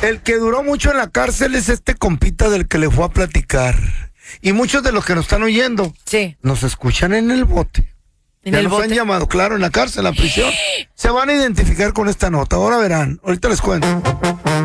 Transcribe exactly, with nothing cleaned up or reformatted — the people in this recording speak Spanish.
El que duró mucho en la cárcel es este compita del que le fue a platicar. Y muchos de los que nos están oyendo Sí. nos escuchan en el bote. ¿En ya el nos bote? han llamado, claro, en la cárcel, en la prisión. Se van a identificar con esta nota. Ahora verán. Ahorita les cuento.